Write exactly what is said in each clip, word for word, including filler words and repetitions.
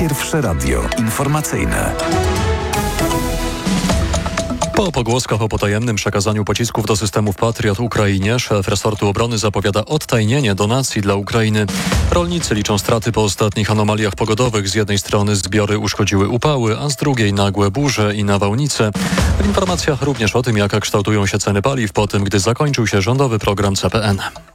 Pierwsze radio informacyjne. Po pogłoskach o potajemnym przekazaniu pocisków do systemów Patriot Ukrainie, szef resortu obrony zapowiada odtajnienie donacji dla Ukrainy. Rolnicy liczą straty po ostatnich anomaliach pogodowych. Z jednej strony zbiory uszkodziły upały, a z drugiej nagłe burze i nawałnice. W informacjach również o tym, jak kształtują się ceny paliw po tym, gdy zakończył się rządowy program C P N.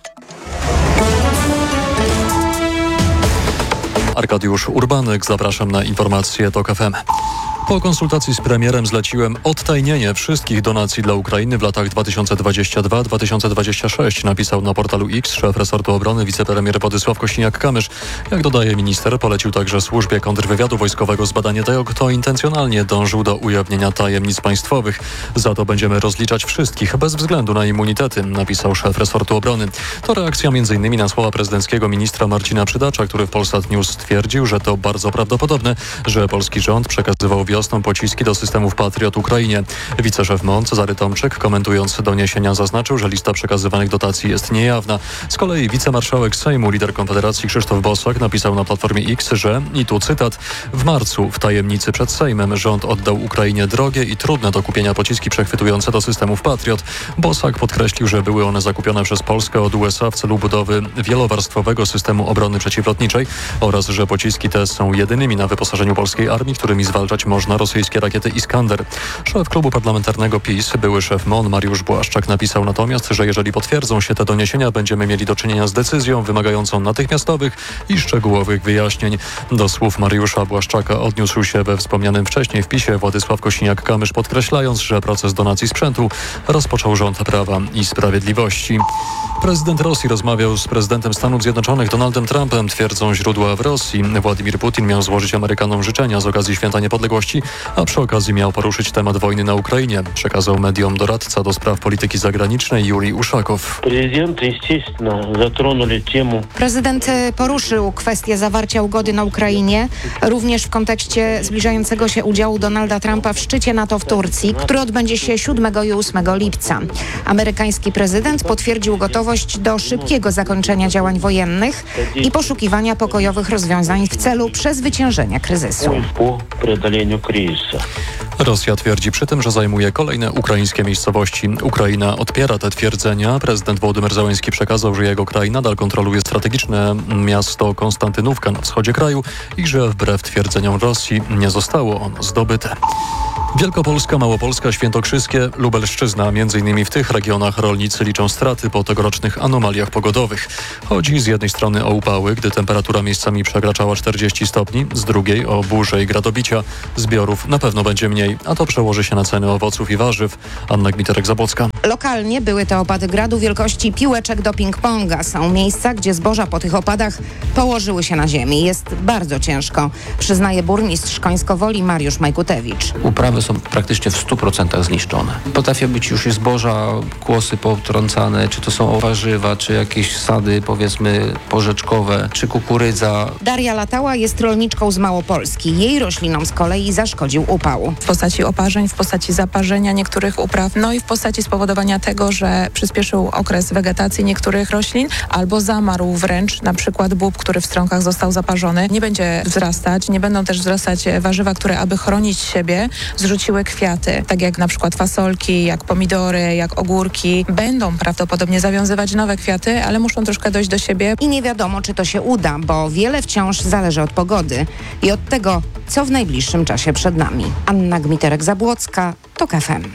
Arkadiusz Urbanek, zapraszam na informacje TOK F M. Po konsultacji z premierem zleciłem odtajnienie wszystkich donacji dla Ukrainy w latach dwa tysiące dwudziestym drugim do dwa tysiące dwudziestego szóstego, napisał na portalu X szef resortu obrony wicepremier Władysław Kosiniak-Kamysz. Jak dodaje minister, polecił także służbie kontrwywiadu wojskowego zbadanie tego, kto intencjonalnie dążył do ujawnienia tajemnic państwowych. Za to będziemy rozliczać wszystkich, bez względu na immunitety, napisał szef resortu obrony. To reakcja m.in. na słowa prezydenckiego ministra Marcina Przydacza, który w Polsat News stwierdził, że to bardzo prawdopodobne, że polski rząd przekazywał wiosną pociski do systemów Patriot Ukrainie. Wiceszef M O N Cezary Tomczyk, komentując doniesienia, zaznaczył, że lista przekazywanych dotacji jest niejawna. Z kolei wicemarszałek Sejmu, lider Konfederacji Krzysztof Bosak napisał na Platformie X, że, i tu cytat, w marcu w tajemnicy przed Sejmem rząd oddał Ukrainie drogie i trudne do kupienia pociski przechwytujące do systemów Patriot. Bosak podkreślił, że były one zakupione przez Polskę od U S A w celu budowy wielowarstwowego systemu obrony przeciwlotniczej oraz, że pociski te są jedynymi na wyposażeniu polskiej armii, którymi zwalczać można rosyjskie rakiety Iskander. Szef klubu parlamentarnego PiS, były szef M O N Mariusz Błaszczak napisał natomiast, że jeżeli potwierdzą się te doniesienia, będziemy mieli do czynienia z decyzją wymagającą natychmiastowych i szczegółowych wyjaśnień. Do słów Mariusza Błaszczaka odniósł się we wspomnianym wcześniej wpisie Władysław Kosiniak-Kamysz, podkreślając, że proces donacji sprzętu rozpoczął rząd Prawa i Sprawiedliwości. Prezydent Rosji rozmawiał z prezydentem Stanów Zjednoczonych Donaldem Trumpem, twierdzą źródła w Rosji. Władimir Putin miał złożyć Amerykanom życzenia z okazji Święta Niepodległości, a przy okazji miał poruszyć temat wojny na Ukrainie, przekazał mediom doradca do spraw polityki zagranicznej Jurij Uszakow. Prezydent poruszył kwestię zawarcia ugody na Ukrainie, również w kontekście zbliżającego się udziału Donalda Trumpa w szczycie NATO w Turcji, który odbędzie się siódmego i ósmego lipca. Amerykański prezydent potwierdził gotowość do szybkiego zakończenia działań wojennych i poszukiwania pokojowych rozwiązań w celu przezwyciężenia kryzysu. Rosja twierdzi przy tym, że zajmuje kolejne ukraińskie miejscowości. Ukraina odpiera te twierdzenia. Prezydent Wołodymyr Zełenski przekazał, że jego kraj nadal kontroluje strategiczne miasto Konstantynówka na wschodzie kraju i że wbrew twierdzeniom Rosji nie zostało ono zdobyte. Wielkopolska, Małopolska, Świętokrzyskie, Lubelszczyzna. Między innymi w tych regionach rolnicy liczą straty po tegorocznych anomaliach pogodowych. Chodzi z jednej strony o upały, gdy temperatura miejscami przekraczała czterdzieści stopni, z drugiej o burze i gradobicia. Zbiorów na pewno będzie mniej, a to przełoży się na ceny owoców i warzyw. Anna Gmiterek-Zabłocka. Lokalnie były to opady gradu wielkości piłeczek do ping-ponga. Są miejsca, gdzie zboża po tych opadach położyły się na ziemi. Jest bardzo ciężko, przyznaje burmistrz Końsko-Woli Mariusz Majkutewicz. Uprawy są praktycznie w stu procentach zniszczone. Potrafią być już i zboża, kłosy potrącane, czy to są warzywa, czy jakieś sady, powiedzmy, porzeczkowe, czy kukurydza. Daria Latała jest rolniczką z Małopolski. Jej roślinom z kolei zaszkodził upał. W postaci oparzeń, w postaci zaparzenia niektórych upraw, no i w postaci spowodowania tego, że przyspieszył okres wegetacji niektórych roślin, albo zamarł wręcz, na przykład bób, który w stronkach został zaparzony. Nie będzie wzrastać, nie będą też wzrastać warzywa, które aby chronić siebie, zrzuciły kwiaty, tak jak na przykład fasolki, jak pomidory, jak ogórki. Będą prawdopodobnie zawiązywać nowe kwiaty, ale muszą troszkę dojść do siebie. I nie wiadomo, czy to się uda, bo wiele wciąż zależy od pogody i od tego, co w najbliższym czasie przed nami. Anna Gmiterek-Zabłocka, TOK F M.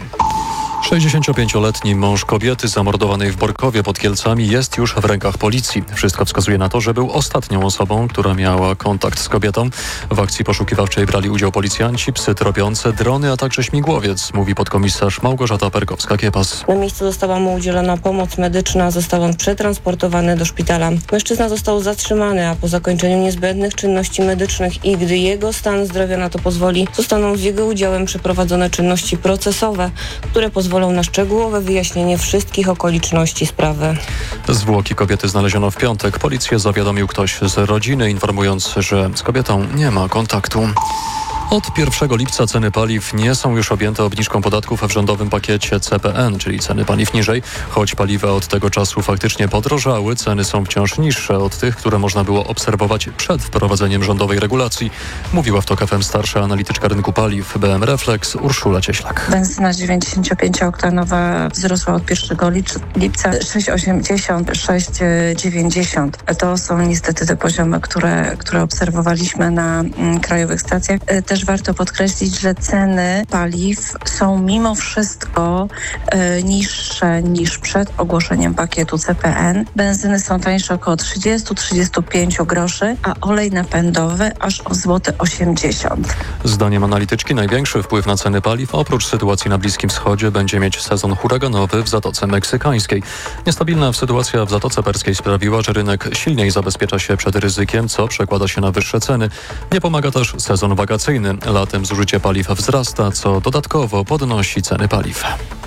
sześćdziesięciopięcioletni mąż kobiety zamordowanej w Borkowie pod Kielcami jest już w rękach policji. Wszystko wskazuje na to, że był ostatnią osobą, która miała kontakt z kobietą. W akcji poszukiwawczej brali udział policjanci, psy tropiące, drony, a także śmigłowiec, mówi podkomisarz Małgorzata Perkowska-Kiepas. Na miejscu została mu udzielona pomoc medyczna, został on przetransportowany do szpitala. Mężczyzna został zatrzymany, a po zakończeniu niezbędnych czynności medycznych i gdy jego stan zdrowia na to pozwoli, zostaną z jego udziałem przeprowadzone czynności procesowe, które pozwolą na szczegółowe wyjaśnienie wszystkich okoliczności sprawy. Zwłoki kobiety znaleziono w piątek. Policję zawiadomił ktoś z rodziny, informując, że z kobietą nie ma kontaktu. Od pierwszego lipca ceny paliw nie są już objęte obniżką podatków w rządowym pakiecie C P N, czyli ceny paliw niżej. Choć paliwa od tego czasu faktycznie podrożały, ceny są wciąż niższe od tych, które można było obserwować przed wprowadzeniem rządowej regulacji. Mówiła w TOK F M starsza analityczka rynku paliw B M Reflex Urszula Cieślak. Benzyna dziewięćdziesięciopięcioktanowa wzrosła od pierwszego lipca sześć osiemdziesiąt, sześć dziewięćdziesiąt. To są niestety te poziomy, które, które obserwowaliśmy na mm, krajowych stacjach. Też warto podkreślić, że ceny paliw są mimo wszystko e, niższe niż przed ogłoszeniem pakietu C P N. Benzyny są tańsze około trzydzieści do trzydziestu pięciu groszy, a olej napędowy aż o złoty osiemdziesiąt. Zdaniem analityczki największy wpływ na ceny paliw oprócz sytuacji na Bliskim Wschodzie będzie mieć sezon huraganowy w Zatoce Meksykańskiej. Niestabilna sytuacja w Zatoce Perskiej sprawiła, że rynek silniej zabezpiecza się przed ryzykiem, co przekłada się na wyższe ceny. Nie pomaga też sezon wakacyjny. Latem zużycie paliw wzrasta, co dodatkowo podnosi ceny paliw.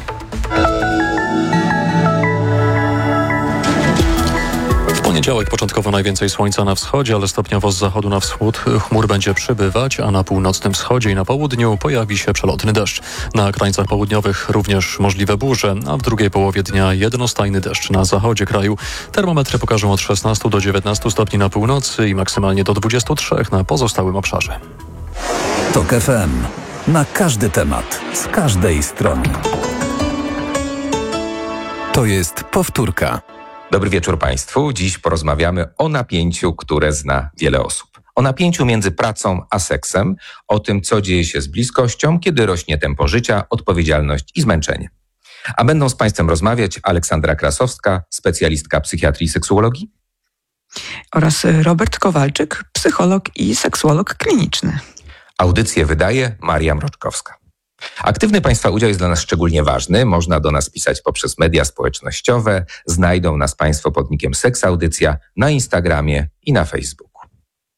W poniedziałek początkowo najwięcej słońca na wschodzie, ale stopniowo z zachodu na wschód chmur będzie przybywać, a na północnym wschodzie i na południu pojawi się przelotny deszcz. Na krańcach południowych również możliwe burze, a w drugiej połowie dnia jednostajny deszcz na zachodzie kraju. Termometry pokażą od szesnastu do dziewiętnastu stopni na północy i maksymalnie do dwudziestu trzech na pozostałym obszarze. TOK F M. Na każdy temat, z każdej strony. To jest powtórka. Dobry wieczór Państwu. Dziś porozmawiamy o napięciu, które zna wiele osób. O napięciu między pracą a seksem, o tym, co dzieje się z bliskością, kiedy rośnie tempo życia, odpowiedzialność i zmęczenie. A będą z Państwem rozmawiać Aleksandra Krasowska, specjalistka psychiatrii i seksuologii, oraz Robert Kowalczyk, psycholog i seksuolog kliniczny. Audycję wydaje Maria Mroczkowska. Aktywny Państwa udział jest dla nas szczególnie ważny. Można do nas pisać poprzez media społecznościowe. Znajdą nas Państwo pod nickiem Seks Audycja na Instagramie i na Facebooku.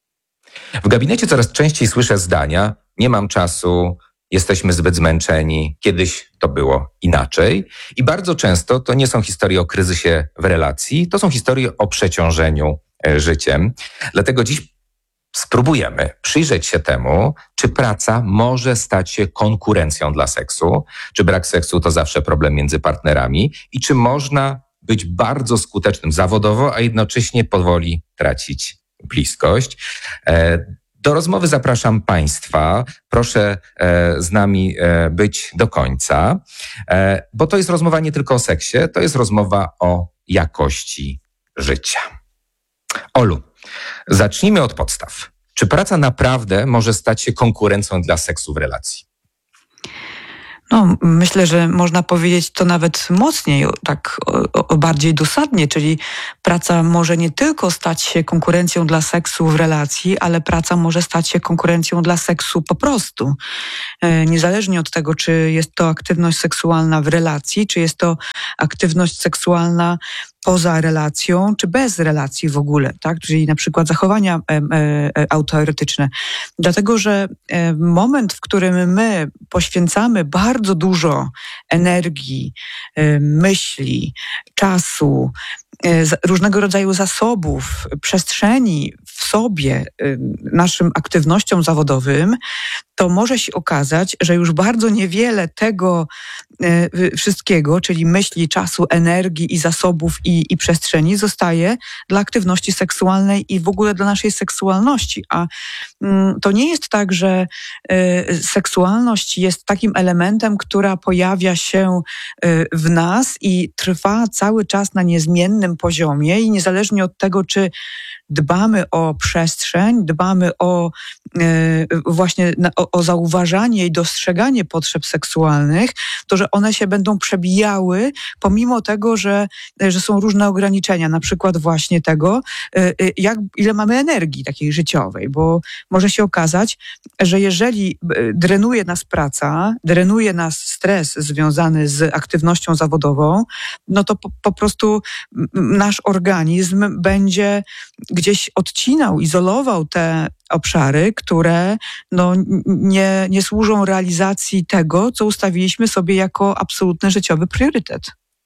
W gabinecie coraz częściej słyszę zdania: nie mam czasu, jesteśmy zbyt zmęczeni, kiedyś to było inaczej. I bardzo często to nie są historie o kryzysie w relacji, to są historie o przeciążeniu życiem. Dlatego dziś spróbujemy przyjrzeć się temu, czy praca może stać się konkurencją dla seksu, czy brak seksu to zawsze problem między partnerami i czy można być bardzo skutecznym zawodowo, a jednocześnie powoli tracić bliskość. Do rozmowy zapraszam Państwa. Proszę z nami być do końca, bo to jest rozmowa nie tylko o seksie, to jest rozmowa o jakości życia. Olu, zacznijmy od podstaw. Czy praca naprawdę może stać się konkurencją dla seksu w relacji? No, myślę, że można powiedzieć to nawet mocniej, tak o, o bardziej dosadnie, czyli praca może nie tylko stać się konkurencją dla seksu w relacji, ale praca może stać się konkurencją dla seksu po prostu. E, niezależnie od tego, czy jest to aktywność seksualna w relacji, czy jest to aktywność seksualna poza relacją, czy bez relacji w ogóle, tak? Czyli na przykład zachowania e, e, autoerotyczne. Dlatego, że e, moment, w którym my poświęcamy bardzo dużo energii, e, myśli, czasu, e, różnego rodzaju zasobów, przestrzeni w sobie, e, naszym aktywnościom zawodowym, to może się okazać, że już bardzo niewiele tego e, wszystkiego, czyli myśli, czasu, energii i zasobów i, i przestrzeni zostaje dla aktywności seksualnej i w ogóle dla naszej seksualności. A mm, to nie jest tak, że e, seksualność jest takim elementem, która pojawia się e, w nas i trwa cały czas na niezmiennym poziomie i niezależnie od tego, czy dbamy o przestrzeń, dbamy o e, właśnie na, o, o zauważanie i dostrzeganie potrzeb seksualnych, to że one się będą przebijały pomimo tego, że, że są różne ograniczenia, na przykład właśnie tego, e, jak, ile mamy energii takiej życiowej, bo może się okazać, że jeżeli drenuje nas praca, drenuje nas stres związany z aktywnością zawodową, no to po, po prostu nasz organizm będzie gdzieś odcinał, izolował te obszary, które no, nie, nie służą realizacji tego, co ustawiliśmy sobie jako absolutny życiowy priorytet.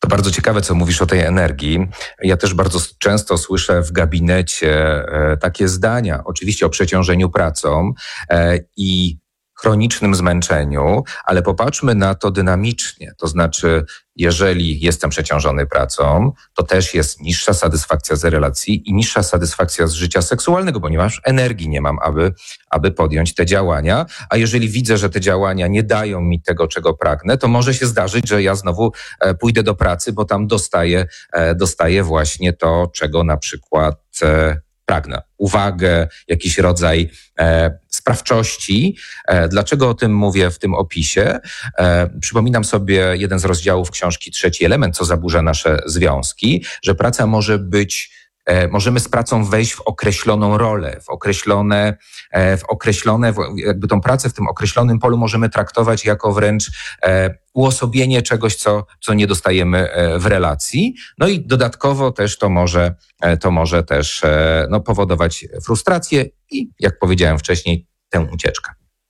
To bardzo ciekawe, co mówisz o tej energii. Ja też bardzo często słyszę w gabinecie takie zdania, oczywiście o przeciążeniu pracą i chronicznym zmęczeniu, ale popatrzmy na to dynamicznie. To znaczy, jeżeli jestem przeciążony pracą, to też jest niższa satysfakcja z relacji i niższa satysfakcja z życia seksualnego, ponieważ energii nie mam, aby, aby podjąć te działania. A jeżeli widzę, że te działania nie dają mi tego, czego pragnę, to może się zdarzyć, że ja znowu pójdę do pracy, bo tam dostaję, dostaję właśnie to, czego na przykład pragnę. Uwagę, jakiś rodzaj e, sprawczości. E, dlaczego o tym mówię w tym opisie? E, przypominam sobie jeden z rozdziałów książki Trzeci element, co zaburza nasze związki, że praca może być, e, możemy z pracą wejść w określoną rolę, w określone, e, w określone, jakby tą pracę w tym określonym polu możemy traktować jako wręcz e, uosobienie czegoś, co, co nie dostajemy w relacji. No i dodatkowo też to może, to może też no, powodować frustrację i, jak powiedziałem wcześniej, tę ucieczkę.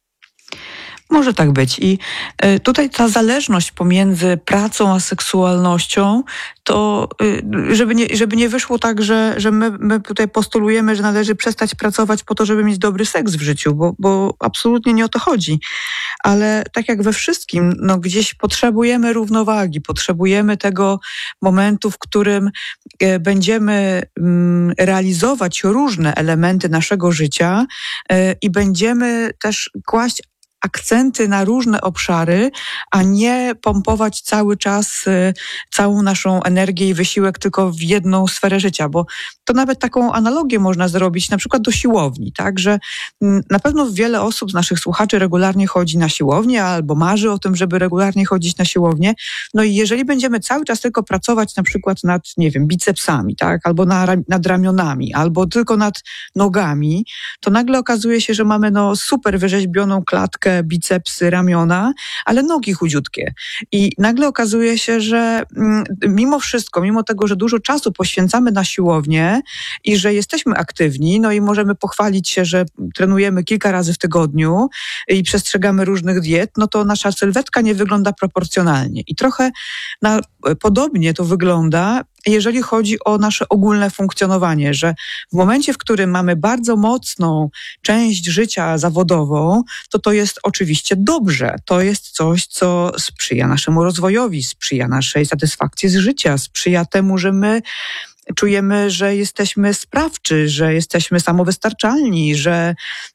Może tak być. I tutaj ta zależność pomiędzy pracą a seksualnością, to żeby nie, żeby nie wyszło tak, że, że my, my tutaj postulujemy, że należy przestać pracować po to, żeby mieć dobry seks w życiu, bo, bo absolutnie nie o to chodzi. Ale tak jak we wszystkim, no gdzieś potrzebujemy równowagi, potrzebujemy tego momentu, w którym będziemy realizować różne elementy naszego życia i będziemy też kłaść akcenty na różne obszary, a nie pompować cały czas y, całą naszą energię i wysiłek tylko w jedną sferę życia, bo to nawet taką analogię można zrobić na przykład do siłowni, tak, że m, na pewno wiele osób z naszych słuchaczy regularnie chodzi na siłownię albo marzy o tym, żeby regularnie chodzić na siłownię, no i jeżeli będziemy cały czas tylko pracować na przykład nad, nie wiem, bicepsami, tak, albo na, nad ramionami, albo tylko nad nogami, to nagle okazuje się, że mamy no super wyrzeźbioną klatkę, bicepsy, ramiona, ale nogi chudziutkie. I nagle okazuje się, że mm, mimo wszystko, mimo tego, że dużo czasu poświęcamy na siłownię i że jesteśmy aktywni, no i możemy pochwalić się, że trenujemy kilka razy w tygodniu i przestrzegamy różnych diet, no to nasza sylwetka nie wygląda proporcjonalnie. I trochę na, podobnie to wygląda, jeżeli chodzi o nasze ogólne funkcjonowanie, że w momencie, w którym mamy bardzo mocną część życia zawodową, to to jest oczywiście dobrze. To jest coś, co sprzyja naszemu rozwojowi, sprzyja naszej satysfakcji z życia, sprzyja temu, że my czujemy, że jesteśmy sprawczy, że jesteśmy samowystarczalni, że,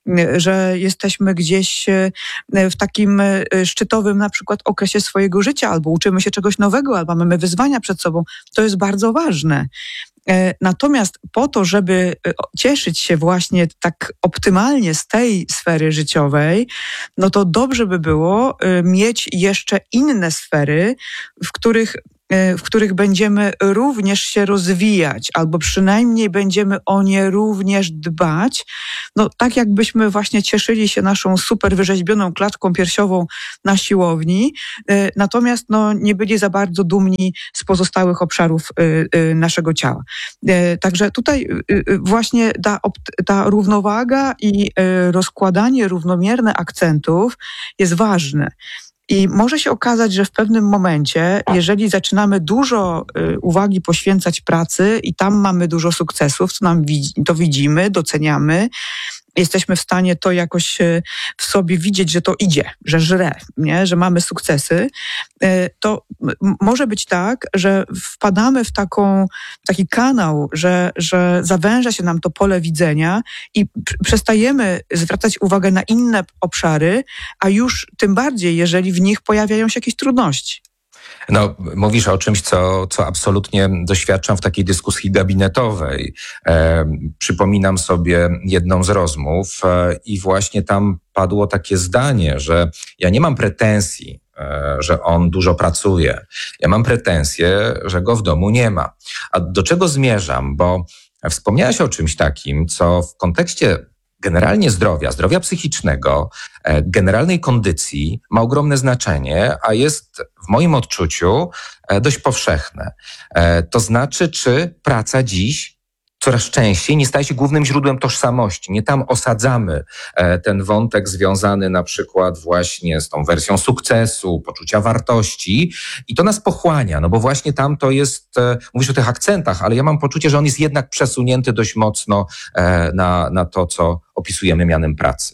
że jesteśmy gdzieś w takim szczytowym na przykład okresie swojego życia, albo uczymy się czegoś nowego, albo mamy wyzwania przed sobą. To jest bardzo ważne. Natomiast po to, żeby cieszyć się właśnie tak optymalnie z tej sfery życiowej, no to dobrze by było mieć jeszcze inne sfery, w których w których będziemy również się rozwijać, albo przynajmniej będziemy o nie również dbać, no tak jakbyśmy właśnie cieszyli się naszą super wyrzeźbioną klatką piersiową na siłowni, natomiast no nie byli za bardzo dumni z pozostałych obszarów naszego ciała. Także tutaj właśnie ta, ta równowaga i rozkładanie równomierne akcentów jest ważne. I może się okazać, że w pewnym momencie, jeżeli zaczynamy dużo y, uwagi poświęcać pracy i tam mamy dużo sukcesów, to nam widzi, to widzimy, doceniamy, jesteśmy w stanie to jakoś w sobie widzieć, że to idzie, że żre, nie? Że mamy sukcesy, to może być tak, że wpadamy w taką, taki kanał, że, że zawęża się nam to pole widzenia i przestajemy zwracać uwagę na inne obszary, a już tym bardziej, jeżeli w nich pojawiają się jakieś trudności. No, mówisz o czymś, co, co absolutnie doświadczam w takiej dyskusji gabinetowej. E, przypominam sobie jedną z rozmów e, i właśnie tam padło takie zdanie, że ja nie mam pretensji, e, że on dużo pracuje. Ja mam pretensje, że go w domu nie ma. A do czego zmierzam? Bo wspomniałaś o czymś takim, co w kontekście generalnie zdrowia, zdrowia psychicznego, generalnej kondycji ma ogromne znaczenie, a jest w moim odczuciu dość powszechne. To znaczy, czy praca dziś coraz częściej nie staje się głównym źródłem tożsamości. Nie tam osadzamy e, ten wątek związany na przykład właśnie z tą wersją sukcesu, poczucia wartości i to nas pochłania, no bo właśnie tam to jest, e, mówisz o tych akcentach, ale ja mam poczucie, że on jest jednak przesunięty dość mocno e, na, na to, co opisujemy mianem pracy.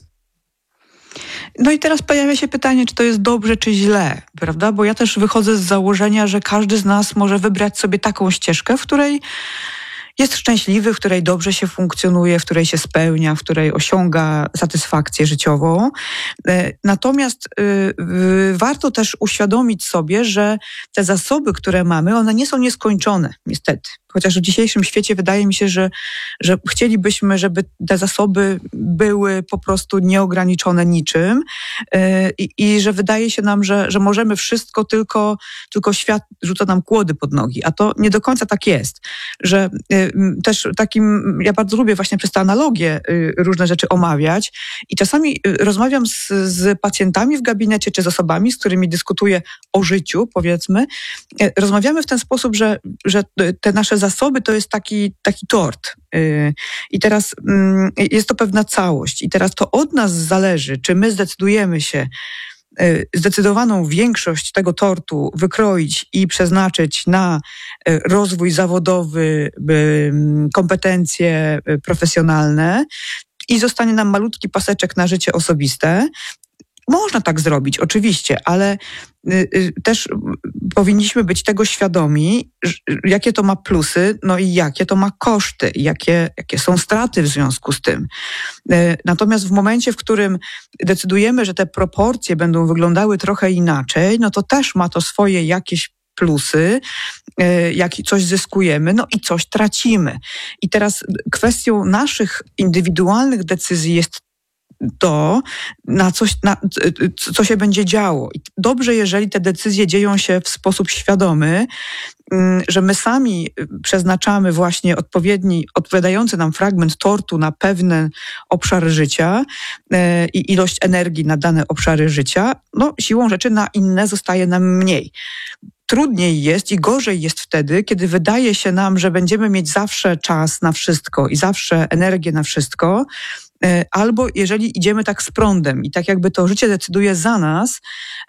No i teraz pojawia się pytanie, czy to jest dobrze, czy źle, prawda? Bo ja też wychodzę z założenia, że każdy z nas może wybrać sobie taką ścieżkę, w której jest szczęśliwy, w której dobrze się funkcjonuje, w której się spełnia, w której osiąga satysfakcję życiową. Natomiast warto też uświadomić sobie, że te zasoby, które mamy, one nie są nieskończone, niestety. Chociaż w dzisiejszym świecie wydaje mi się, że, że chcielibyśmy, żeby te zasoby były po prostu nieograniczone niczym i, i że wydaje się nam, że, że możemy wszystko, tylko, tylko świat rzuca nam kłody pod nogi. A to nie do końca tak jest. Że też takim, ja bardzo lubię właśnie przez tę analogię różne rzeczy omawiać i czasami rozmawiam z, z pacjentami w gabinecie czy z osobami, z którymi dyskutuję o życiu, powiedzmy. Rozmawiamy w ten sposób, że, że te nasze zasoby to jest taki, taki tort. I teraz jest to pewna całość. I teraz to od nas zależy, czy my zdecydujemy się zdecydowaną większość tego tortu wykroić i przeznaczyć na rozwój zawodowy, kompetencje profesjonalne i zostanie nam malutki paseczek na życie osobiste. Można tak zrobić, oczywiście, ale y, y, też powinniśmy być tego świadomi, jakie to ma plusy, no i jakie to ma koszty, jakie, jakie są straty w związku z tym. Y, natomiast w momencie, w którym decydujemy, że te proporcje będą wyglądały trochę inaczej, no to też ma to swoje jakieś plusy, jak coś zyskujemy, no i coś tracimy. I teraz kwestią naszych indywidualnych decyzji jest to, na coś, na, co się będzie działo. I dobrze, jeżeli te decyzje dzieją się w sposób świadomy, że my sami przeznaczamy właśnie odpowiedni, odpowiadający nam fragment tortu na pewne obszary życia i ilość energii na dane obszary życia, no siłą rzeczy na inne zostaje nam mniej. Trudniej jest i gorzej jest wtedy, kiedy wydaje się nam, że będziemy mieć zawsze czas na wszystko i zawsze energię na wszystko, albo jeżeli idziemy tak z prądem i tak jakby to życie decyduje za nas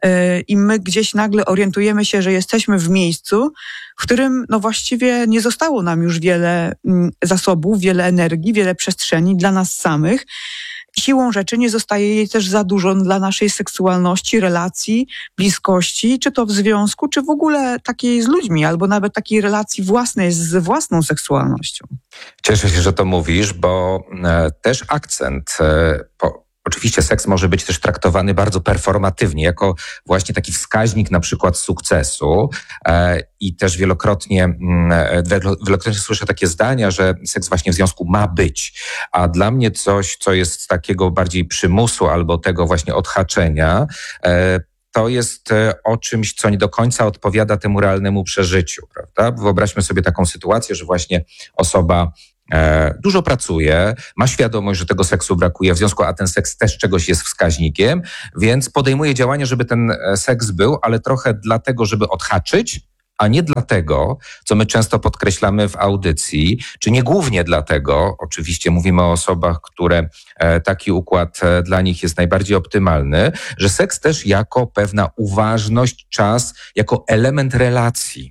i my gdzieś nagle orientujemy się, że jesteśmy w miejscu, w którym no właściwie nie zostało nam już wiele zasobów, wiele energii, wiele przestrzeni dla nas samych. Siłą rzeczy nie zostaje jej też za dużo dla naszej seksualności, relacji, bliskości, czy to w związku, czy w ogóle takiej z ludźmi, albo nawet takiej relacji własnej z własną seksualnością. Cieszę się, że to mówisz, bo e, też akcent e, po Oczywiście seks może być też traktowany bardzo performatywnie, jako właśnie taki wskaźnik na przykład sukcesu e, i też wielokrotnie, e, wielokrotnie słyszę takie zdania, że seks właśnie w związku ma być, a dla mnie coś, co jest z takiego bardziej przymusu albo tego właśnie odhaczenia, e, to jest o czymś, co nie do końca odpowiada temu realnemu przeżyciu, prawda? Wyobraźmy sobie taką sytuację, że właśnie osoba E, dużo pracuje, ma świadomość, że tego seksu brakuje, w związku, a ten seks też czegoś jest wskaźnikiem, więc podejmuje działania, żeby ten seks był, ale trochę dlatego, żeby odhaczyć, a nie dlatego, co my często podkreślamy w audycji, czy nie głównie dlatego, oczywiście mówimy o osobach, które e, taki układ e, dla nich jest najbardziej optymalny, że seks też jako pewna uważność, czas, jako element relacji.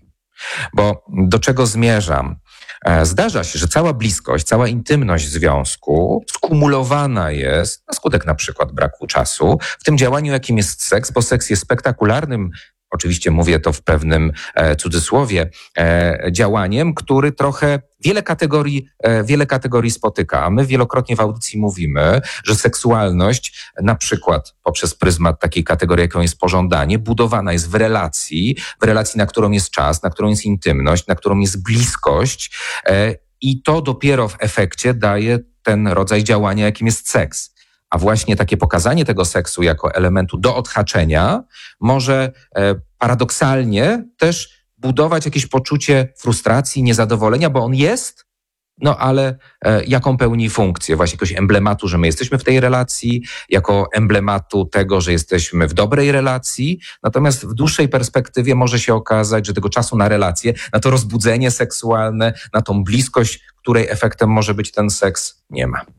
Bo do czego zmierzam? Zdarza się, że cała bliskość, cała intymność związku skumulowana jest na skutek na przykład braku czasu w tym działaniu, jakim jest seks, bo seks jest spektakularnym, oczywiście mówię to w pewnym e, cudzysłowie, e, działaniem, który trochę wiele kategorii, e, wiele kategorii spotyka. A my wielokrotnie w audycji mówimy, że seksualność na przykład poprzez pryzmat takiej kategorii, jaką jest pożądanie, budowana jest w relacji, w relacji, na którą jest czas, na którą jest intymność, na którą jest bliskość e, i to dopiero w efekcie daje ten rodzaj działania, jakim jest seks. A właśnie takie pokazanie tego seksu jako elementu do odhaczenia może e, paradoksalnie też budować jakieś poczucie frustracji, niezadowolenia, bo on jest, no ale e, jaką pełni funkcję? Właśnie jakiegoś emblematu, że my jesteśmy w tej relacji, jako emblematu tego, że jesteśmy w dobrej relacji, natomiast w dłuższej perspektywie może się okazać, że tego czasu na relacje, na to rozbudzenie seksualne, na tą bliskość, której efektem może być ten seks, nie ma.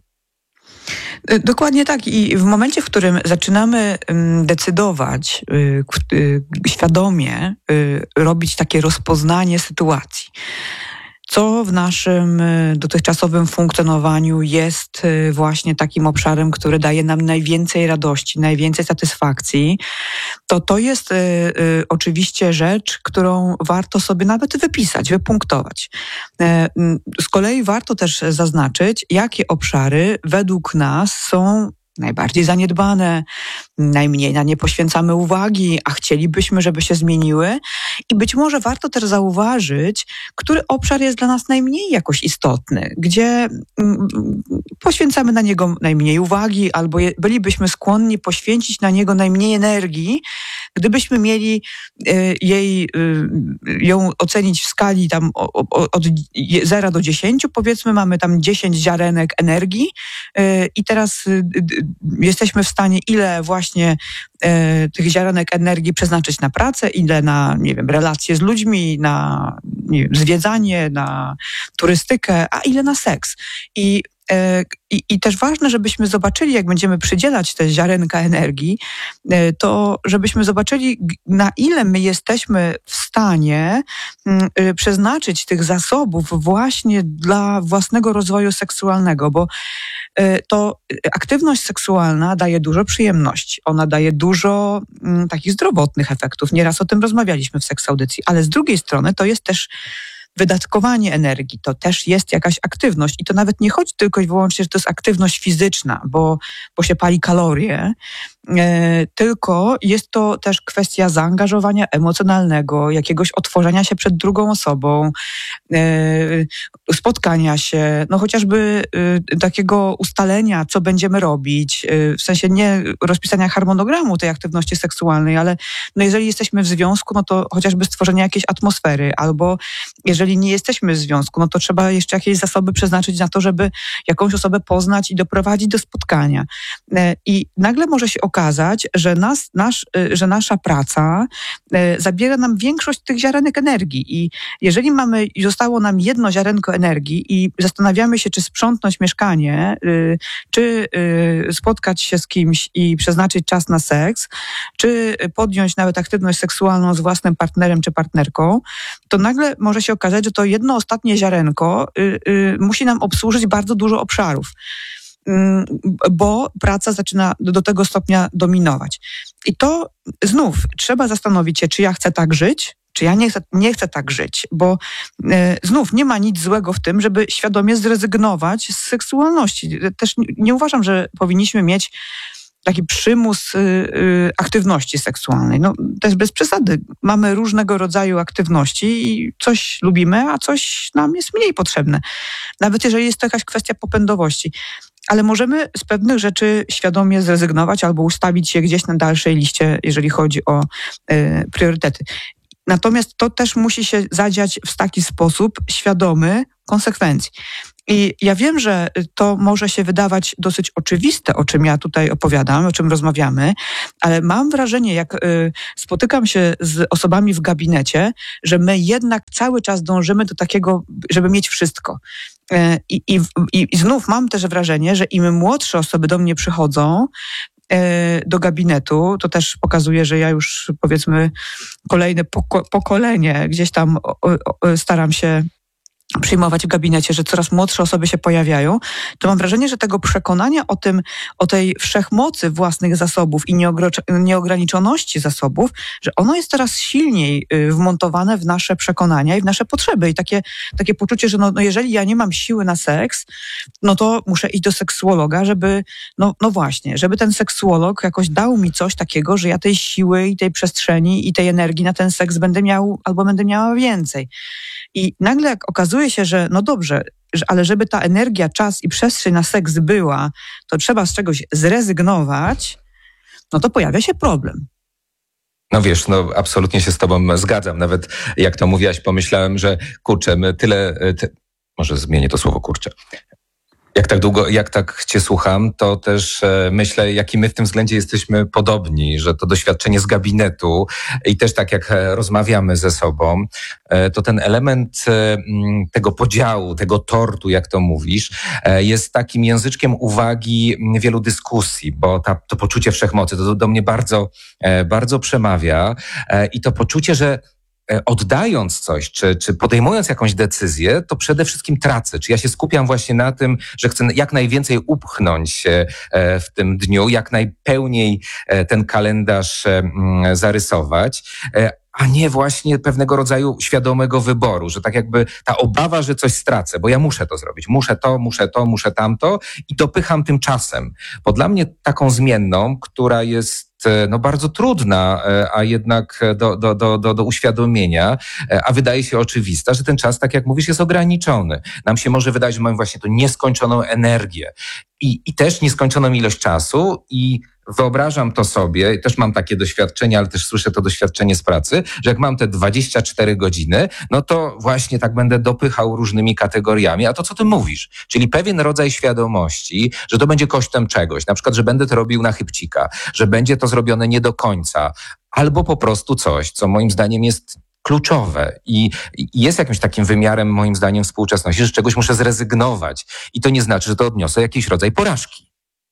Dokładnie tak. I w momencie, w którym zaczynamy decydować y, y, świadomie, y, robić takie rozpoznanie sytuacji, co w naszym dotychczasowym funkcjonowaniu jest właśnie takim obszarem, który daje nam najwięcej radości, najwięcej satysfakcji, to to jest y, y, oczywiście rzecz, którą warto sobie nawet wypisać, wypunktować. Y, y, z kolei warto też zaznaczyć, jakie obszary według nas są najbardziej zaniedbane, najmniej na nie poświęcamy uwagi, a chcielibyśmy, żeby się zmieniły. I być może warto też zauważyć, który obszar jest dla nas najmniej jakoś istotny, gdzie poświęcamy na niego najmniej uwagi, albo je, bylibyśmy skłonni poświęcić na niego najmniej energii, gdybyśmy mieli y, jej, y, ją ocenić w skali tam o, o, od zera do dziesięciu, powiedzmy mamy tam dziesięć ziarenek energii y, i teraz y, y, jesteśmy w stanie ile właśnie y, tych ziarenek energii przeznaczyć na pracę, ile na, nie wiem, relacje z ludźmi, na nie wiem, zwiedzanie, na turystykę, a ile na seks. I I, I też ważne, żebyśmy zobaczyli, jak będziemy przydzielać te ziarenka energii, to żebyśmy zobaczyli, na ile my jesteśmy w stanie przeznaczyć tych zasobów właśnie dla własnego rozwoju seksualnego, bo to aktywność seksualna daje dużo przyjemności. Ona daje dużo m, takich zdrowotnych efektów. Nieraz o tym rozmawialiśmy w Seksaudycji, ale z drugiej strony to jest też wydatkowanie energii, to też jest jakaś aktywność i to nawet nie chodzi tylko i wyłącznie, że to jest aktywność fizyczna, bo, bo się pali kalorie, e, tylko jest to też kwestia zaangażowania emocjonalnego, jakiegoś otworzenia się przed drugą osobą, e, spotkania się, no chociażby e, takiego ustalenia, co będziemy robić, e, w sensie nie rozpisania harmonogramu tej aktywności seksualnej, ale no jeżeli jesteśmy w związku, no to chociażby stworzenie jakiejś atmosfery, albo jeżeli nie jesteśmy w związku, no to trzeba jeszcze jakieś zasoby przeznaczyć na to, żeby jakąś osobę poznać i doprowadzić do spotkania. I nagle może się okazać, że, nas, nasz, że nasza praca zabiera nam większość tych ziarenek energii. I jeżeli mamy, zostało nam jedno ziarenko energii i zastanawiamy się, czy sprzątnąć mieszkanie, czy spotkać się z kimś i przeznaczyć czas na seks, czy podjąć nawet aktywność seksualną z własnym partnerem czy partnerką, to nagle może się okazać, że to jedno ostatnie ziarenko y, y, musi nam obsłużyć bardzo dużo obszarów, y, bo praca zaczyna do, do tego stopnia dominować. I to znów trzeba zastanowić się, czy ja chcę tak żyć, czy ja nie chcę, nie chcę tak żyć, bo y, znów nie ma nic złego w tym, żeby świadomie zrezygnować z seksualności. Też nie, nie uważam, że powinniśmy mieć taki przymus y, y, aktywności seksualnej. No, też bez przesady. Mamy różnego rodzaju aktywności i coś lubimy, a coś nam jest mniej potrzebne. Nawet jeżeli jest to jakaś kwestia popędowości. Ale możemy z pewnych rzeczy świadomie zrezygnować albo ustawić je gdzieś na dalszej liście, jeżeli chodzi o y, priorytety. Natomiast to też musi się zadziać w taki sposób świadomy konsekwencji. I ja wiem, że to może się wydawać dosyć oczywiste, o czym ja tutaj opowiadam, o czym rozmawiamy, ale mam wrażenie, jak y, spotykam się z osobami w gabinecie, że my jednak cały czas dążymy do takiego, żeby mieć wszystko. Y, i, i, I znów mam też wrażenie, że im młodsze osoby do mnie przychodzą, do gabinetu, to też pokazuje, że ja już powiedzmy kolejne poko- pokolenie gdzieś tam o, o, staram się przyjmować w gabinecie, że coraz młodsze osoby się pojawiają, to mam wrażenie, że tego przekonania o tym, o tej wszechmocy własnych zasobów i nieogro- nieograniczoności zasobów, że ono jest coraz silniej y, wmontowane w nasze przekonania i w nasze potrzeby. I takie, takie poczucie, że no, no jeżeli ja nie mam siły na seks, no to muszę iść do seksuologa, żeby, no, no właśnie, żeby ten seksuolog jakoś dał mi coś takiego, że ja tej siły i tej przestrzeni i tej energii na ten seks będę miał albo będę miała więcej. I nagle jak okazuje się, że no dobrze, że, ale żeby ta energia, czas i przestrzeń na seks była, to trzeba z czegoś zrezygnować, no to pojawia się problem. No wiesz, no absolutnie się z tobą zgadzam. Nawet jak to mówiłaś, pomyślałem, że kurczę, my tyle... Ty... może zmienię to słowo kurczę. Jak tak długo, jak tak cię słucham, to też e, myślę, jaki my w tym względzie jesteśmy podobni, że to doświadczenie z gabinetu i też tak jak e, rozmawiamy ze sobą, e, to ten element e, m, tego podziału, tego tortu, jak to mówisz, e, jest takim języczkiem uwagi m, wielu dyskusji, bo ta, to poczucie wszechmocy to do, do mnie bardzo, e, bardzo przemawia e, i to poczucie, że oddając coś, czy, czy podejmując jakąś decyzję, to przede wszystkim tracę. Czy ja się skupiam właśnie na tym, że chcę jak najwięcej upchnąć w tym dniu, jak najpełniej ten kalendarz zarysować, a nie właśnie pewnego rodzaju świadomego wyboru, że tak jakby ta obawa, że coś stracę, bo ja muszę to zrobić, muszę to, muszę to, muszę tamto i dopycham tym czasem. Bo dla mnie taką zmienną, która jest no bardzo trudna, a jednak do, do, do, do, do uświadomienia, a wydaje się oczywista, że ten czas, tak jak mówisz, jest ograniczony. Nam się może wydać, że mamy właśnie tą nieskończoną energię i, i też nieskończoną ilość czasu i wyobrażam to sobie, też mam takie doświadczenie, ale też słyszę to doświadczenie z pracy, że jak mam te dwadzieścia cztery godziny, no to właśnie tak będę dopychał różnymi kategoriami. A to, co ty mówisz, czyli pewien rodzaj świadomości, że to będzie kosztem czegoś, na przykład, że będę to robił na chybcika, że będzie to zrobione nie do końca, albo po prostu coś, co moim zdaniem jest kluczowe i, i jest jakimś takim wymiarem, moim zdaniem, współczesności, że z czegoś muszę zrezygnować. I to nie znaczy, że to odniosę jakiś rodzaj porażki.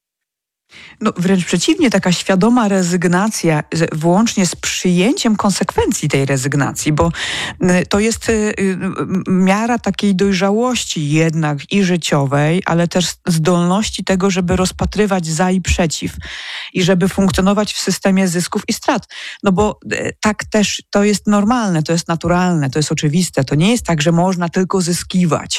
No, wręcz przeciwnie, taka świadoma rezygnacja, włącznie z przyjęciem konsekwencji tej rezygnacji, bo to jest miara takiej dojrzałości jednak i życiowej, ale też zdolności tego, żeby rozpatrywać za i przeciw i żeby funkcjonować w systemie zysków i strat. No bo tak też to jest normalne, to jest naturalne, to jest oczywiste. To nie jest tak, że można tylko zyskiwać.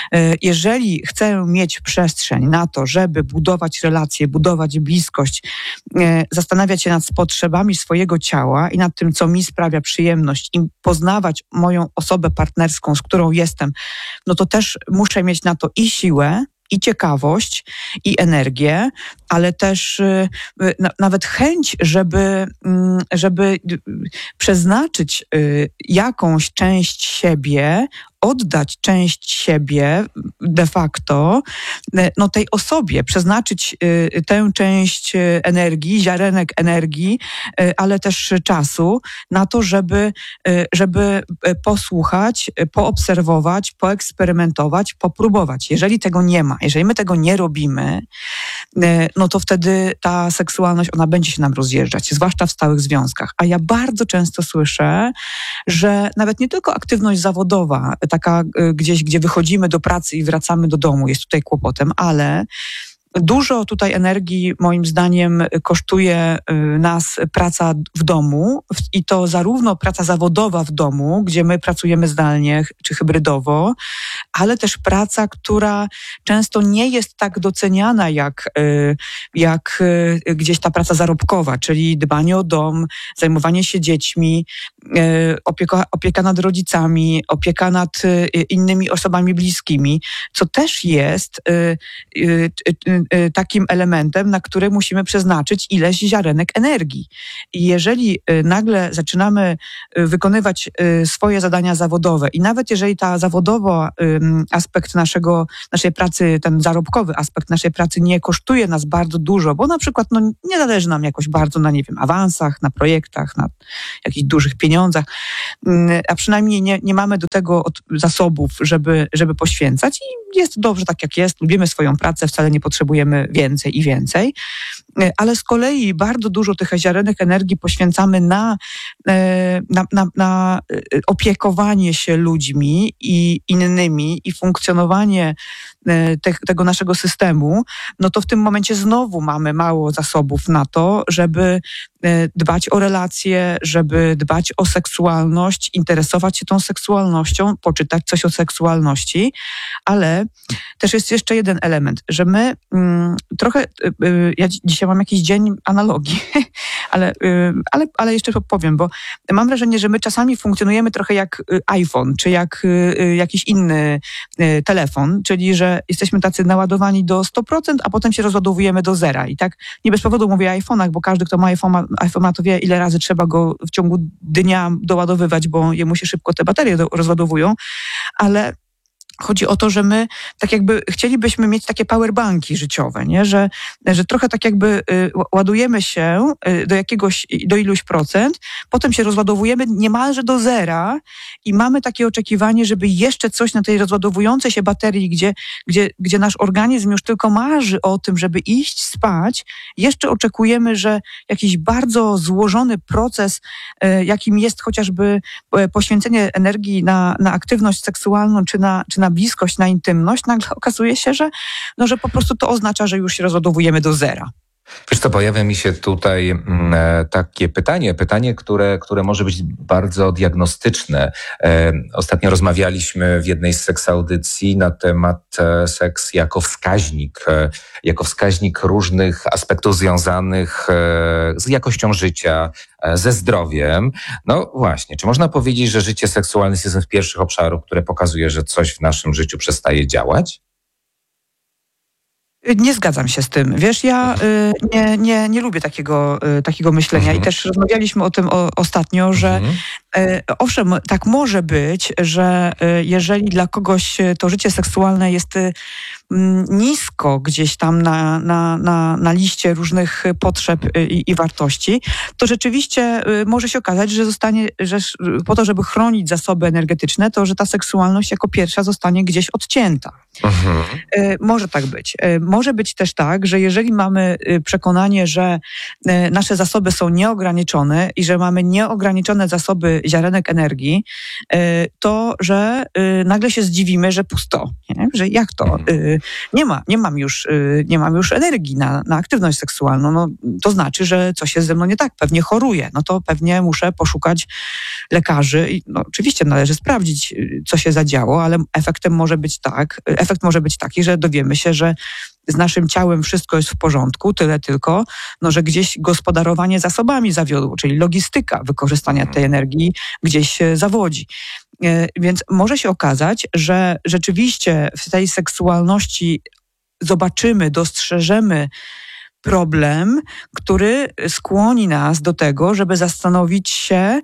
Jeżeli chcę mieć przestrzeń na to, żeby budować relacje, budować bliskość, e, zastanawiać się nad potrzebami swojego ciała i nad tym, co mi sprawia przyjemność i poznawać moją osobę partnerską, z którą jestem, no to też muszę mieć na to i siłę, i ciekawość, i energię, ale też y, na, nawet chęć, żeby, y, żeby przeznaczyć y, jakąś część siebie, oddać część siebie de facto no, tej osobie, przeznaczyć y, tę część energii, ziarenek energii, y, ale też czasu na to, żeby, y, żeby posłuchać, poobserwować, poeksperymentować, popróbować. Jeżeli tego nie ma, jeżeli my tego nie robimy, y, no to wtedy ta seksualność, ona będzie się nam rozjeżdżać, zwłaszcza w stałych związkach. A ja bardzo często słyszę, że nawet nie tylko aktywność zawodowa, taka gdzieś, gdzie wychodzimy do pracy i wracamy do domu, jest tutaj kłopotem, ale dużo tutaj energii, moim zdaniem, kosztuje nas praca w domu i to zarówno praca zawodowa w domu, gdzie my pracujemy zdalnie czy hybrydowo, ale też praca, która często nie jest tak doceniana jak, jak gdzieś ta praca zarobkowa, czyli dbanie o dom, zajmowanie się dziećmi, opieka, opieka nad rodzicami, opieka nad innymi osobami bliskimi, co też jest takim elementem, na który musimy przeznaczyć ileś ziarenek energii. I jeżeli nagle zaczynamy wykonywać swoje zadania zawodowe i nawet jeżeli ta zawodowa aspekt naszego, naszej pracy, ten zarobkowy aspekt naszej pracy nie kosztuje nas bardzo dużo, bo na przykład no, nie zależy nam jakoś bardzo na, nie wiem, awansach, na projektach, na jakichś dużych pieniądzach, a przynajmniej nie, nie mamy do tego od zasobów, żeby, żeby poświęcać i jest dobrze tak jak jest, lubimy swoją pracę, wcale nie potrzebujemy więcej i więcej, ale z kolei bardzo dużo tych ziarenek energii poświęcamy na, na, na, na opiekowanie się ludźmi i innymi i funkcjonowanie te, tego naszego systemu, no to w tym momencie znowu mamy mało zasobów na to, żeby dbać o relacje, żeby dbać o seksualność, interesować się tą seksualnością, poczytać coś o seksualności, ale też jest jeszcze jeden element, że my mm, trochę, y, ja dzisiaj mam jakiś dzień analogii, ale, y, ale, ale jeszcze powiem, bo mam wrażenie, że my czasami funkcjonujemy trochę jak iPhone, czy jak y, jakiś inny y, telefon, czyli że jesteśmy tacy naładowani do sto procent, a potem się rozładowujemy do zera. I tak nie bez powodu mówię o iPhone'ach, bo każdy, kto ma iPhone'a, iPhone'a to wie, ile razy trzeba go w ciągu dnia doładowywać, bo jemu się szybko te baterie do, rozładowują, ale chodzi o to, że my tak jakby chcielibyśmy mieć takie powerbanki życiowe, nie? Że, że trochę tak jakby y, ładujemy się y, do jakiegoś, do iluś procent, potem się rozładowujemy niemalże do zera i mamy takie oczekiwanie, żeby jeszcze coś na tej rozładowującej się baterii, gdzie, gdzie, gdzie nasz organizm już tylko marzy o tym, żeby iść spać, jeszcze oczekujemy, że jakiś bardzo złożony proces, y, jakim jest chociażby y, poświęcenie energii na, na aktywność seksualną, czy na, czy na bliskość, na intymność, nagle okazuje się, że, no, że po prostu to oznacza, że już się rozładowujemy do zera. Wiesz co, pojawia mi się tutaj mm, takie pytanie, pytanie, które, które może być bardzo diagnostyczne. E, ostatnio rozmawialiśmy w jednej z seksaudycji na temat e, seks jako wskaźnik, e, jako wskaźnik różnych aspektów związanych e, z jakością życia, e, ze zdrowiem. No właśnie, czy można powiedzieć, że życie seksualne jest jednym z pierwszych obszarów, które pokazuje, że coś w naszym życiu przestaje działać? Nie zgadzam się z tym. Wiesz, ja y, nie, nie, nie lubię takiego, y, takiego myślenia mhm. i też rozmawialiśmy o tym o, ostatnio, że mhm. y, owszem, tak może być, że y, jeżeli dla kogoś to życie seksualne jest y, nisko gdzieś tam na, na, na, na liście różnych potrzeb i, i wartości, to rzeczywiście y, może się okazać, że zostanie, że po to, żeby chronić zasoby energetyczne, to że ta seksualność jako pierwsza zostanie gdzieś odcięta. Mhm. Y, może tak być. Y, Może być też tak, że jeżeli mamy przekonanie, że nasze zasoby są nieograniczone i że mamy nieograniczone zasoby ziarenek energii, to że nagle się zdziwimy, że pusto, nie? Że jak to? Nie ma, nie mam już, nie mam już energii na, na aktywność seksualną. No, to znaczy, że coś jest ze mną nie tak, pewnie choruję. No to pewnie muszę poszukać lekarzy. I no, oczywiście należy sprawdzić, co się zadziało, ale efektem może być tak, efekt może być taki, że dowiemy się, że z naszym ciałem wszystko jest w porządku, tyle tylko, no, że gdzieś gospodarowanie zasobami zawiodło, czyli logistyka wykorzystania tej energii gdzieś się zawodzi. Więc może się okazać, że rzeczywiście w tej seksualności zobaczymy, dostrzeżemy problem, który skłoni nas do tego, żeby zastanowić się,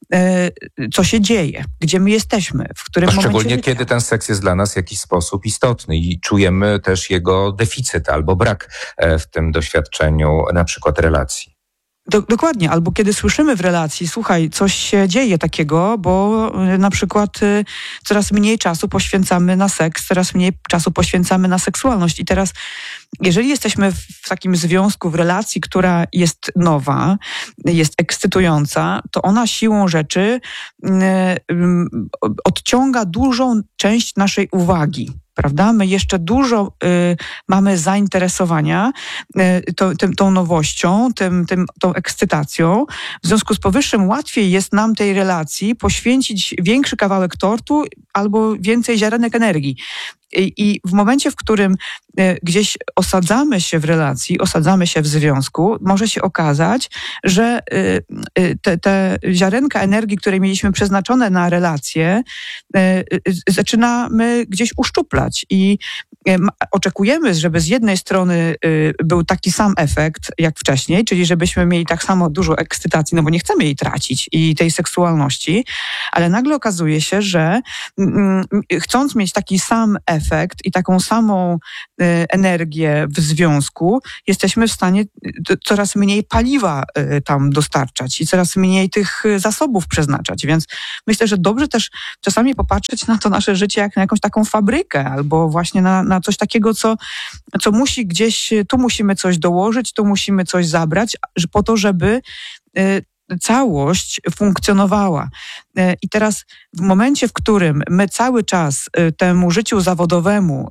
co się dzieje, gdzie my jesteśmy, w którym momencie. Szczególnie kiedy ten seks jest dla nas w jakiś sposób istotny i czujemy też jego deficyt albo brak w tym doświadczeniu, na przykład relacji. Do, dokładnie, albo kiedy słyszymy w relacji, słuchaj, coś się dzieje takiego, bo y, na przykład y, coraz mniej czasu poświęcamy na seks, coraz mniej czasu poświęcamy na seksualność. I teraz, jeżeli jesteśmy w, w takim związku, w relacji, która jest nowa, jest ekscytująca, to ona siłą rzeczy y, y, odciąga dużą część naszej uwagi. Prawda? My jeszcze dużo y, mamy zainteresowania y, to, tym, tą nowością, tym, tym, tą ekscytacją. W związku z powyższym łatwiej jest nam tej relacji poświęcić większy kawałek tortu albo więcej ziarenek energii. I, I w momencie, w którym y, gdzieś osadzamy się w relacji, osadzamy się w związku, może się okazać, że y, y, te, te ziarenka energii, które mieliśmy przeznaczone na relacje, y, y, zaczynamy gdzieś uszczuplać i y, oczekujemy, żeby z jednej strony y, był taki sam efekt jak wcześniej, czyli żebyśmy mieli tak samo dużo ekscytacji, no bo nie chcemy jej tracić i tej seksualności, ale nagle okazuje się, że y, y, chcąc mieć taki sam efekt, efekt i taką samą y, energię w związku, jesteśmy w stanie y, coraz mniej paliwa y, tam dostarczać i coraz mniej tych y, zasobów przeznaczać. Więc myślę, że dobrze też czasami popatrzeć na to nasze życie jak na jakąś taką fabrykę albo właśnie na, na coś takiego, co, co musi gdzieś, tu musimy coś dołożyć, tu musimy coś zabrać, po to, żeby y, całość funkcjonowała. I teraz w momencie, w którym my cały czas temu życiu zawodowemu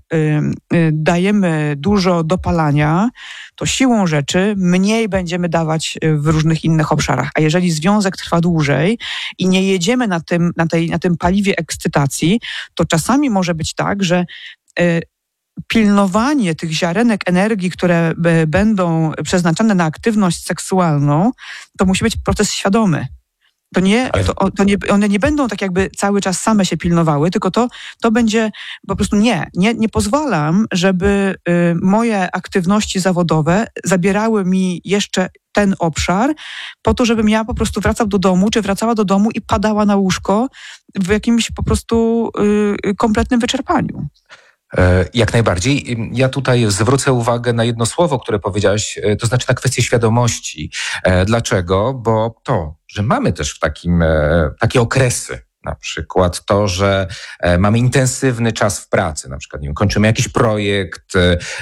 dajemy dużo dopalania, to siłą rzeczy mniej będziemy dawać w różnych innych obszarach. A jeżeli związek trwa dłużej i nie jedziemy na tym, na tej, na tym paliwie ekscytacji, to czasami może być tak, że pilnowanie tych ziarenek energii, które b- będą przeznaczane na aktywność seksualną, to musi być proces świadomy. To nie, to, to nie, one nie będą tak jakby cały czas same się pilnowały, tylko to, to będzie po prostu nie, nie, nie pozwalam, żeby y, moje aktywności zawodowe zabierały mi jeszcze ten obszar po to, żebym ja po prostu wracał do domu, czy wracała do domu i padała na łóżko w jakimś po prostu y, kompletnym wyczerpaniu. Jak najbardziej. Ja tutaj zwrócę uwagę na jedno słowo, które powiedziałaś, to znaczy na kwestię świadomości. Dlaczego? Bo to, że mamy też w takim, takie okresy, na przykład to, że mamy intensywny czas w pracy, na przykład nie wiem, kończymy jakiś projekt,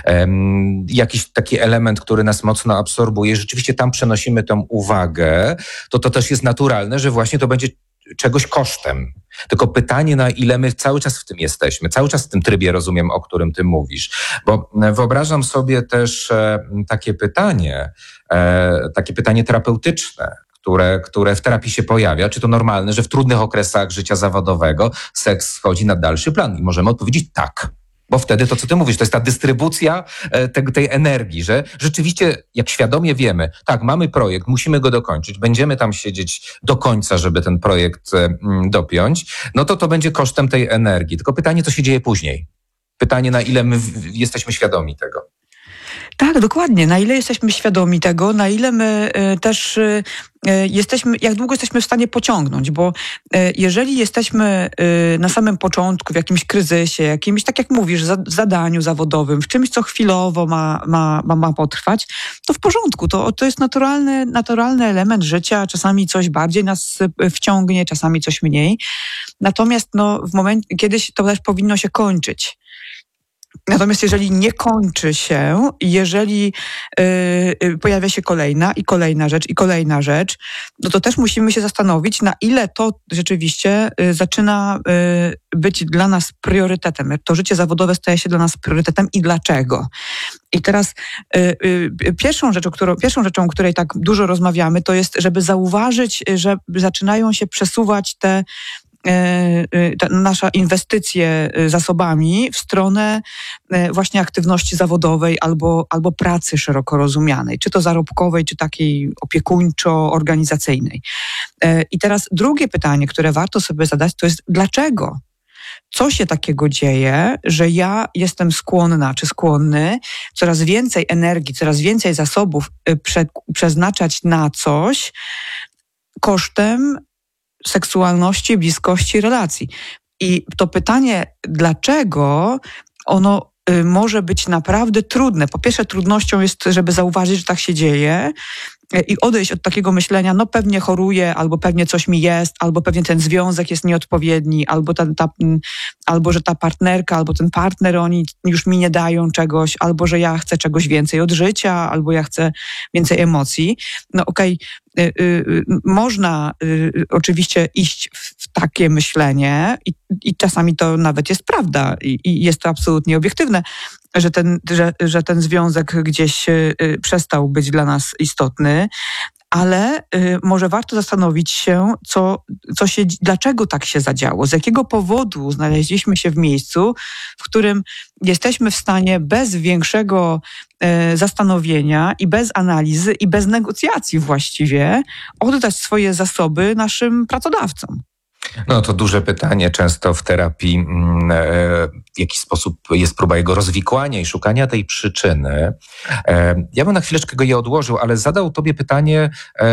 um, jakiś taki element, który nas mocno absorbuje, rzeczywiście tam przenosimy tą uwagę, to to też jest naturalne, że właśnie to będzie czegoś kosztem. Tylko pytanie, na ile my cały czas w tym jesteśmy, cały czas w tym trybie, rozumiem, o którym ty mówisz. Bo wyobrażam sobie też e, takie pytanie, e, takie pytanie terapeutyczne, które, które w terapii się pojawia. Czy to normalne, że w trudnych okresach życia zawodowego seks schodzi na dalszy plan? I możemy odpowiedzieć tak. Bo wtedy to, co ty mówisz, to jest ta dystrybucja tej, tej energii, że rzeczywiście, jak świadomie wiemy, tak, mamy projekt, musimy go dokończyć, będziemy tam siedzieć do końca, żeby ten projekt dopiąć, no to to będzie kosztem tej energii. Tylko pytanie, co się dzieje później? Pytanie, na ile my jesteśmy świadomi tego. Tak, dokładnie. Na ile jesteśmy świadomi tego, na ile my y, też y, jesteśmy, jak długo jesteśmy w stanie pociągnąć, bo y, jeżeli jesteśmy y, na samym początku w jakimś kryzysie, jakimś, tak jak mówisz, za, w zadaniu zawodowym, w czymś, co chwilowo ma, ma, ma, ma potrwać, to w porządku. To, to jest naturalny, naturalny element życia. Czasami coś bardziej nas wciągnie, czasami coś mniej. Natomiast no, w momencie, kiedyś to też powinno się kończyć. Natomiast jeżeli nie kończy się, jeżeli yy, pojawia się kolejna i kolejna rzecz i kolejna rzecz, no to też musimy się zastanowić, na ile to rzeczywiście yy, zaczyna yy, być dla nas priorytetem. To życie zawodowe staje się dla nas priorytetem i dlaczego. I teraz yy, yy, pierwszą rzeczą, którą, pierwszą rzeczą, o której tak dużo rozmawiamy, to jest, żeby zauważyć, że zaczynają się przesuwać te Ta nasza inwestycje zasobami w stronę właśnie aktywności zawodowej albo, albo pracy szeroko rozumianej, czy to zarobkowej, czy takiej opiekuńczo-organizacyjnej. I teraz drugie pytanie, które warto sobie zadać, to jest dlaczego? Co się takiego dzieje, że ja jestem skłonna czy skłonny coraz więcej energii, coraz więcej zasobów prze, przeznaczać na coś kosztem seksualności, bliskości, relacji. I to pytanie, dlaczego ono y, może być naprawdę trudne. Po pierwsze, trudnością jest, żeby zauważyć, że tak się dzieje y, i odejść od takiego myślenia, no pewnie choruję, albo pewnie coś mi jest, albo pewnie ten związek jest nieodpowiedni, albo, ta, ta, albo że ta partnerka, albo ten partner, oni już mi nie dają czegoś, albo że ja chcę czegoś więcej od życia, albo ja chcę więcej emocji. No okej, okay. Y, y, można y, oczywiście iść w, w takie myślenie i, i czasami to nawet jest prawda i, i jest to absolutnie obiektywne, że ten, że, że ten związek gdzieś y, y, przestał być dla nas istotny, ale y, może warto zastanowić się, co, co się, dlaczego tak się zadziało, z jakiego powodu znaleźliśmy się w miejscu, w którym jesteśmy w stanie bez większego y, zastanowienia i bez analizy i bez negocjacji właściwie oddać swoje zasoby naszym pracodawcom. No to duże pytanie, często w terapii w jakiś sposób jest próba jego rozwikłania i szukania tej przyczyny. Ja bym na chwileczkę go je odłożył, ale zadał tobie pytanie,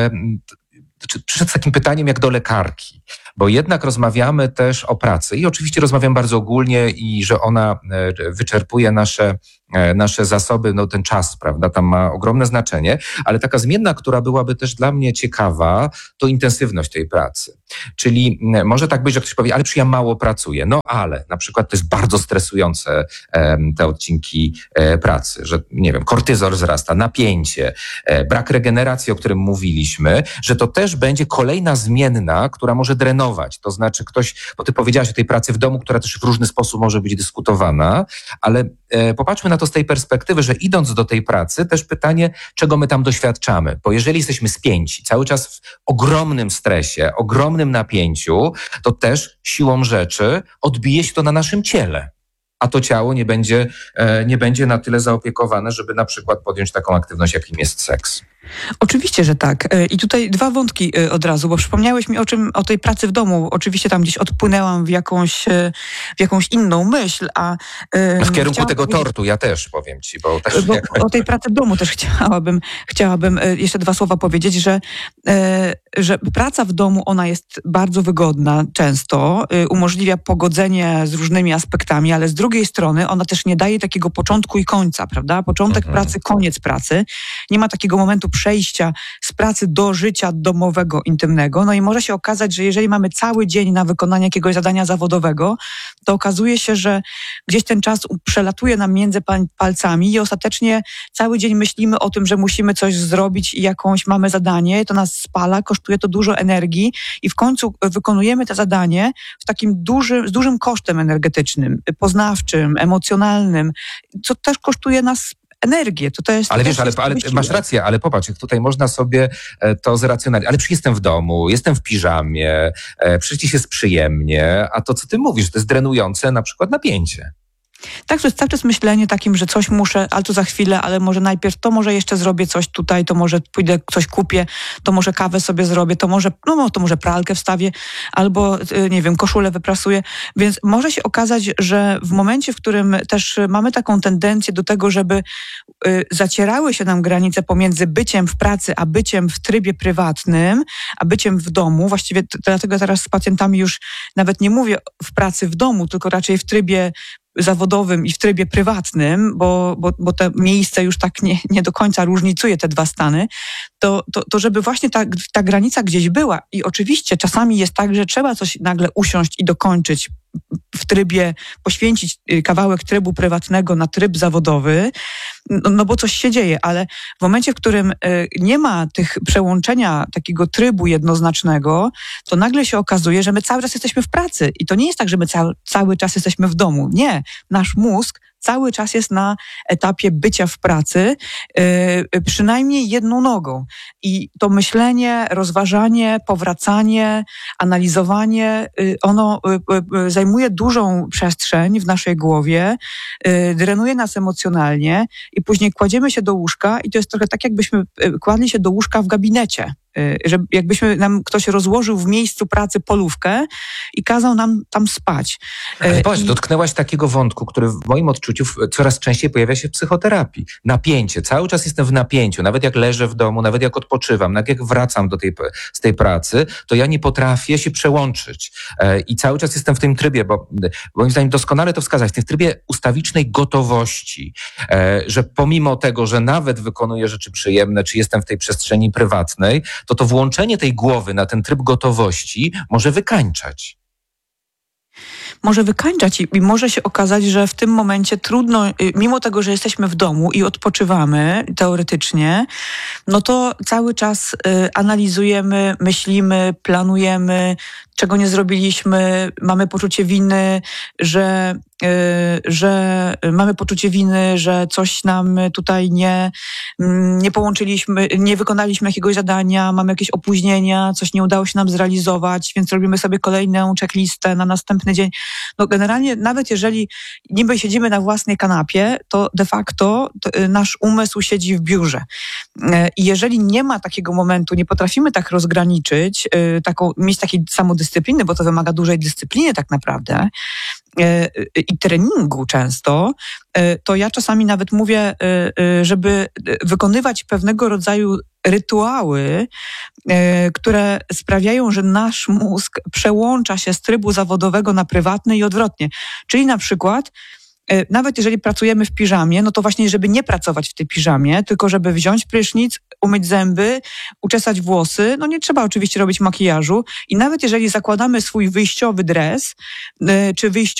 czy przyszedł z takim pytaniem jak do lekarki, bo jednak rozmawiamy też o pracy i oczywiście rozmawiam bardzo ogólnie i że ona wyczerpuje nasze, nasze zasoby, no ten czas, prawda, tam ma ogromne znaczenie, ale taka zmienna, która byłaby też dla mnie ciekawa, to intensywność tej pracy. Czyli może tak być, że ktoś powie, ale przecież ja mało pracuję. No ale na przykład to jest bardzo stresujące um, te odcinki e, pracy, że nie wiem, kortyzol wzrasta, napięcie, e, brak regeneracji, o którym mówiliśmy, że to też będzie kolejna zmienna, która może drenować. To znaczy ktoś, bo ty powiedziałaś o tej pracy w domu, która też w różny sposób może być dyskutowana, ale e, popatrzmy na to z tej perspektywy, że idąc do tej pracy, też pytanie, czego my tam doświadczamy. Bo jeżeli jesteśmy spięci, cały czas w ogromnym stresie, ogromnym napięciu, to też siłą rzeczy odbije się to na naszym ciele. A to ciało nie będzie, e, nie będzie na tyle zaopiekowane, żeby na przykład podjąć taką aktywność, jakim jest seks. Oczywiście, że tak. I tutaj dwa wątki od razu, bo przypomniałeś mi o czym, o tej pracy w domu. Oczywiście tam gdzieś odpłynęłam w jakąś, w jakąś inną myśl, a... W kierunku tego powiedzieć... tortu ja też powiem ci, bo też... Bo jak... o tej pracy w domu też chciałabym, chciałabym jeszcze dwa słowa powiedzieć, że, że praca w domu, ona jest bardzo wygodna często, umożliwia pogodzenie z różnymi aspektami, ale z drugiej strony ona też nie daje takiego początku i końca, prawda? Początek mhm. pracy, koniec pracy. Nie ma takiego momentu przejścia z pracy do życia domowego, intymnego. No i może się okazać, że jeżeli mamy cały dzień na wykonanie jakiegoś zadania zawodowego, to okazuje się, że gdzieś ten czas przelatuje nam między palcami i ostatecznie cały dzień myślimy o tym, że musimy coś zrobić i jakąś mamy zadanie, to nas spala, kosztuje to dużo energii i w końcu wykonujemy to zadanie w takim dużym, z dużym kosztem energetycznym, poznawczym, emocjonalnym, co też kosztuje nas energię. To to jest, ale to wiesz, ale, jest ale wysiłek. masz rację, ale popatrz, jak tutaj można sobie to zracjonalizować. Ale przecież jestem w domu, jestem w piżamie, przecież jest przyjemnie, a to, co ty mówisz, to jest drenujące na przykład napięcie. Tak, to jest cały czas myślenie takim, że coś muszę, ale to za chwilę, ale może najpierw, to może jeszcze zrobię coś tutaj, to może pójdę, coś kupię, to może kawę sobie zrobię, to może, no to może pralkę wstawię, albo nie wiem, koszulę wyprasuję. Więc może się okazać, że w momencie, w którym też mamy taką tendencję do tego, żeby y, zacierały się nam granice pomiędzy byciem w pracy, a byciem w trybie prywatnym, a byciem w domu, właściwie t- dlatego teraz z pacjentami już nawet nie mówię w pracy w domu, tylko raczej w trybie zawodowym i w trybie prywatnym, bo, bo, bo to miejsce już tak nie, nie do końca różnicuje te dwa stany, to, to, to żeby właśnie ta, ta granica gdzieś była. I oczywiście czasami jest tak, że trzeba coś nagle usiąść i dokończyć w trybie, poświęcić kawałek trybu prywatnego na tryb zawodowy, no, no bo coś się dzieje, ale w momencie, w którym y, nie ma tych przełączenia takiego trybu jednoznacznego, to nagle się okazuje, że my cały czas jesteśmy w pracy i to nie jest tak, że my cały, cały czas jesteśmy w domu. Nie, nasz mózg cały czas jest na etapie bycia w pracy, yy, przynajmniej jedną nogą. I to myślenie, rozważanie, powracanie, analizowanie, yy, ono yy, yy, zajmuje dużą przestrzeń w naszej głowie, yy, drenuje nas emocjonalnie i później kładziemy się do łóżka i to jest trochę tak, jakbyśmy yy, kładli się do łóżka w gabinecie. Że jakbyśmy nam ktoś rozłożył w miejscu pracy polówkę i kazał nam tam spać. Ale patrz, I... dotknęłaś takiego wątku, który w moim odczuciu coraz częściej pojawia się w psychoterapii. Napięcie. Cały czas jestem w napięciu. Nawet jak leżę w domu, nawet jak odpoczywam, nawet jak wracam do tej, z tej pracy, to ja nie potrafię się przełączyć. I cały czas jestem w tym trybie, bo moim zdaniem doskonale to wskazać, w tym trybie ustawicznej gotowości, że pomimo tego, że nawet wykonuję rzeczy przyjemne, czy jestem w tej przestrzeni prywatnej, to to włączenie tej głowy na ten tryb gotowości może wykańczać. Może wykańczać i, i może się okazać, że w tym momencie trudno, mimo tego, że jesteśmy w domu i odpoczywamy teoretycznie, no to cały czas y, analizujemy, myślimy, planujemy, czego nie zrobiliśmy, mamy poczucie winy, że, y, że mamy poczucie winy, że coś nam tutaj nie, nie połączyliśmy, nie wykonaliśmy jakiegoś zadania, mamy jakieś opóźnienia, coś nie udało się nam zrealizować, więc robimy sobie kolejną checklistę na następny dzień. No generalnie nawet jeżeli niby siedzimy na własnej kanapie, to de facto to nasz umysł siedzi w biurze. I jeżeli nie ma takiego momentu, nie potrafimy tak rozgraniczyć, taką, mieć takiej samodyscypliny, bo to wymaga dużej dyscypliny tak naprawdę i treningu często, to ja czasami nawet mówię, żeby wykonywać pewnego rodzaju rytuały, które sprawiają, że nasz mózg przełącza się z trybu zawodowego na prywatny i odwrotnie. Czyli na przykład nawet jeżeli pracujemy w piżamie, no to właśnie, żeby nie pracować w tej piżamie, tylko żeby wziąć prysznic, umyć zęby, uczesać włosy, no nie trzeba oczywiście robić makijażu i nawet jeżeli zakładamy swój wyjściowy dres, czy wyjściowy